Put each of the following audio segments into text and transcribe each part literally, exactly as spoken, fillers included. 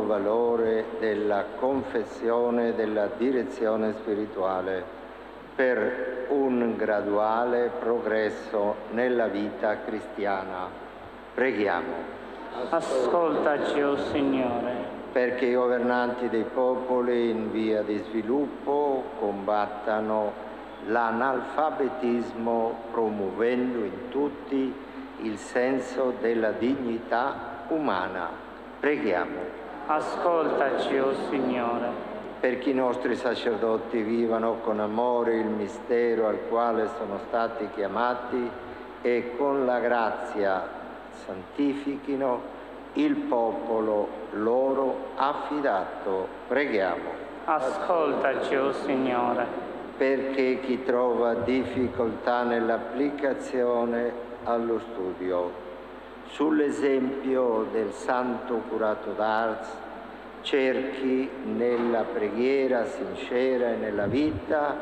assoluto valore della confessione e della direzione spirituale per un graduale progresso nella vita cristiana. Preghiamo. Ascoltaci, o Signore. Perché i governanti dei popoli in via di sviluppo combattano l'analfabetismo, promuovendo in tutti il senso della dignità umana. Preghiamo. Ascoltaci, o Signore. Perché i nostri sacerdoti vivano con amore il mistero al quale sono stati chiamati e con la grazia santifichino il popolo loro affidato. Preghiamo. Ascoltaci, o Signore. Perché chi trova difficoltà nell'applicazione allo studio, sull'esempio del santo curato d'Ars, cerchi nella preghiera sincera e nella vita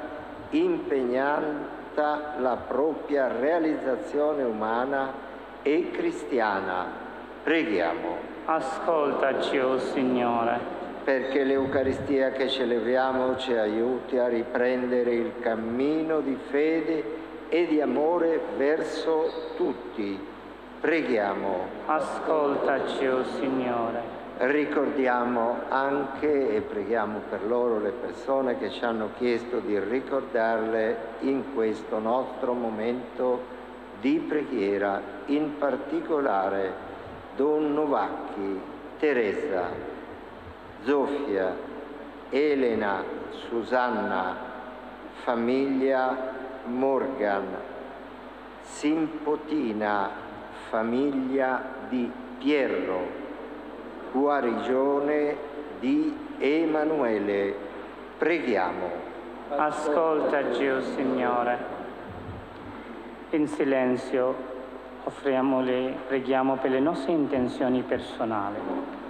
impegnata la propria realizzazione umana e cristiana. Preghiamo. Ascoltaci, o Signore. Perché l'Eucaristia che celebriamo ci aiuti a riprendere il cammino di fede e di amore verso tutti. Preghiamo. Ascoltaci, o Signore. Ricordiamo anche e preghiamo per loro le persone che ci hanno chiesto di ricordarle in questo nostro momento di preghiera, in particolare Don Novacchi, Teresa, Zofia, Elena, Susanna, famiglia Morgan, Simpotina, famiglia di Pierro, guarigione di Emanuele. Preghiamo. Ascoltaci, o Signore. In silenzio offriamole, preghiamo per le nostre intenzioni personali.